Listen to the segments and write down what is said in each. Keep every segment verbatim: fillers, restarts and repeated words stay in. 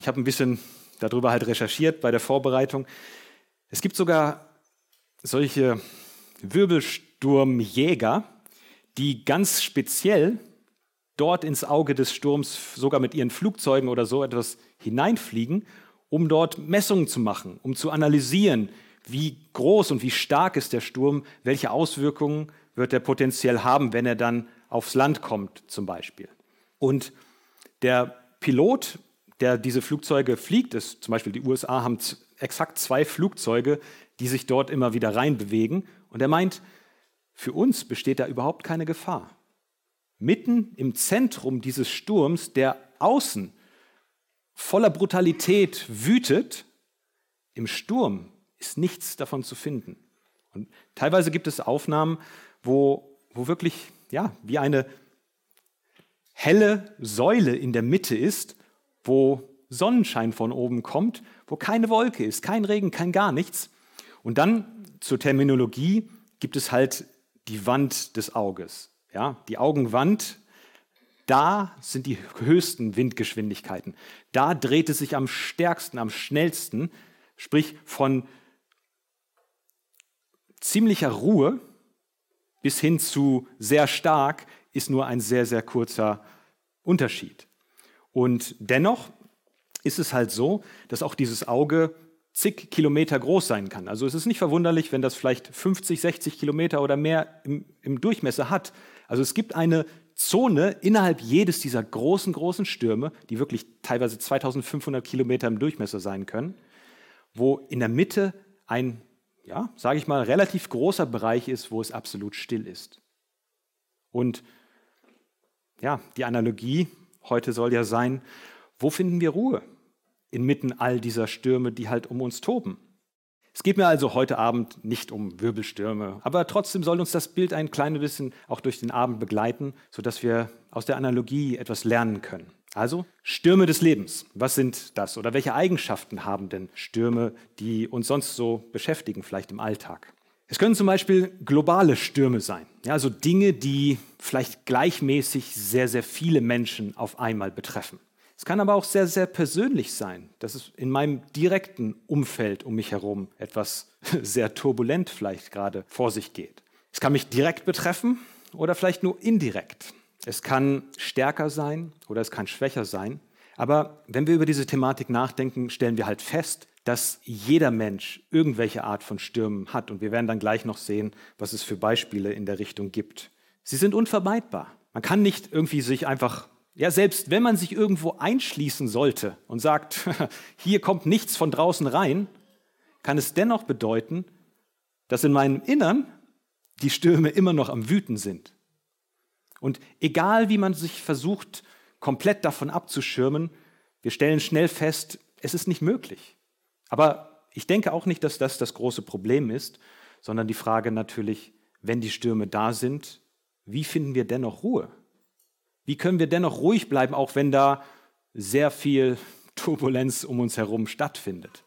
Ich habe ein bisschen darüber halt recherchiert bei der Vorbereitung. Es gibt sogar solche Wirbelsturmjäger, die ganz speziell dort ins Auge des Sturms sogar mit ihren Flugzeugen oder so etwas hineinfliegen, um dort Messungen zu machen, um zu analysieren, wie groß und wie stark ist der Sturm, welche Auswirkungen wird er potenziell haben, wenn er dann aufs Land kommt zum Beispiel. Und der Pilot, der diese Flugzeuge fliegt, ist zum Beispiel die U S A haben z- exakt zwei Flugzeuge, die sich dort immer wieder reinbewegen. Und er meint, für uns besteht da überhaupt keine Gefahr. Mitten im Zentrum dieses Sturms, der außen voller Brutalität wütet, im Sturm ist nichts davon zu finden. Und teilweise gibt es Aufnahmen, wo, wo wirklich ja, wie eine helle Säule in der Mitte ist, wo Sonnenschein von oben kommt, wo keine Wolke ist, kein Regen, kein gar nichts. Und dann zur Terminologie gibt es halt die Wand des Auges. Ja, die Augenwand, da sind die höchsten Windgeschwindigkeiten. Da dreht es sich am stärksten, am schnellsten, sprich von ziemlicher Ruhe bis hin zu sehr stark ist nur ein sehr, sehr kurzer Unterschied. Und dennoch ist es halt so, dass auch dieses Auge zig Kilometer groß sein kann. Also es ist nicht verwunderlich, wenn das vielleicht fünfzig, sechzig Kilometer oder mehr im, im Durchmesser hat. Also es gibt eine Zone innerhalb jedes dieser großen, großen Stürme, die wirklich teilweise zweitausendfünfhundert Kilometer im Durchmesser sein können, wo in der Mitte ein, ja, sage ich mal, relativ großer Bereich ist, wo es absolut still ist. Und ja, die Analogie heute soll ja sein, wo finden wir Ruhe inmitten all dieser Stürme, die halt um uns toben? Es geht mir also heute Abend nicht um Wirbelstürme, aber trotzdem soll uns das Bild ein kleines bisschen auch durch den Abend begleiten, sodass wir aus der Analogie etwas lernen können. Also Stürme des Lebens, was sind das? Oder welche Eigenschaften haben denn Stürme, die uns sonst so beschäftigen, vielleicht im Alltag? Es können zum Beispiel globale Stürme sein, ja, also Dinge, die vielleicht gleichmäßig sehr, sehr viele Menschen auf einmal betreffen. Es kann aber auch sehr, sehr persönlich sein, dass es in meinem direkten Umfeld um mich herum etwas sehr turbulent vielleicht gerade vor sich geht. Es kann mich direkt betreffen oder vielleicht nur indirekt. Es kann stärker sein oder es kann schwächer sein. Aber wenn wir über diese Thematik nachdenken, stellen wir halt fest, dass jeder Mensch irgendwelche Art von Stürmen hat. Und wir werden dann gleich noch sehen, was es für Beispiele in der Richtung gibt. Sie sind unvermeidbar. Man kann nicht irgendwie sich einfach, ja, selbst wenn man sich irgendwo einschließen sollte und sagt, hier kommt nichts von draußen rein, kann es dennoch bedeuten, dass in meinem Innern die Stürme immer noch am Wüten sind. Und egal wie man sich versucht, komplett davon abzuschirmen, wir stellen schnell fest, es ist nicht möglich. Aber ich denke auch nicht, dass das das große Problem ist, sondern die Frage natürlich, wenn die Stürme da sind, wie finden wir dennoch Ruhe? Wie können wir dennoch ruhig bleiben, auch wenn da sehr viel Turbulenz um uns herum stattfindet?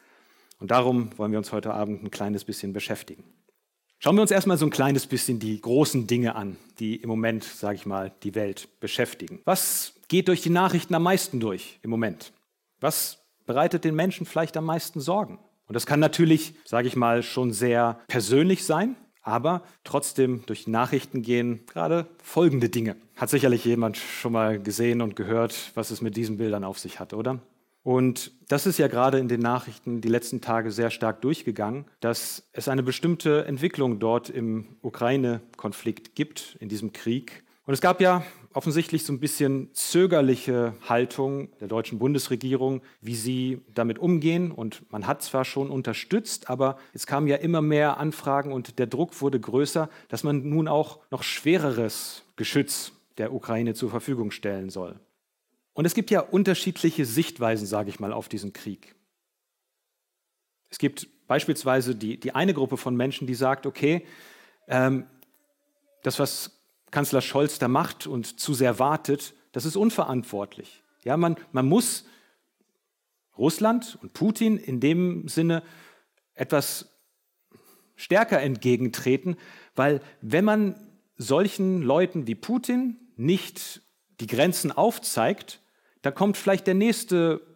Und darum wollen wir uns heute Abend ein kleines bisschen beschäftigen. Schauen wir uns erstmal so ein kleines bisschen die großen Dinge an, die im Moment, sage ich mal, die Welt beschäftigen. Was geht durch die Nachrichten am meisten durch im Moment? Was bereitet den Menschen vielleicht am meisten Sorgen? Und das kann natürlich, sage ich mal, schon sehr persönlich sein, aber trotzdem durch die Nachrichten gehen gerade folgende Dinge. Hat sicherlich jemand schon mal gesehen und gehört, was es mit diesen Bildern auf sich hat, oder? Und das ist ja gerade in den Nachrichten die letzten Tage sehr stark durchgegangen, dass es eine bestimmte Entwicklung dort im Ukraine-Konflikt gibt, in diesem Krieg. Und es gab ja offensichtlich so ein bisschen zögerliche Haltung der deutschen Bundesregierung, wie sie damit umgehen. Und man hat zwar schon unterstützt, aber es kamen ja immer mehr Anfragen und der Druck wurde größer, dass man nun auch noch schwereres Geschütz der Ukraine zur Verfügung stellen soll. Und es gibt ja unterschiedliche Sichtweisen, sage ich mal, auf diesen Krieg. Es gibt beispielsweise die, die eine Gruppe von Menschen, die sagt, okay, ähm, das, was Kanzler Scholz da macht und zu sehr wartet, das ist unverantwortlich. Ja, man, man muss Russland und Putin in dem Sinne etwas stärker entgegentreten, weil wenn man solchen Leuten wie Putin nicht die Grenzen aufzeigt, da kommt vielleicht der nächste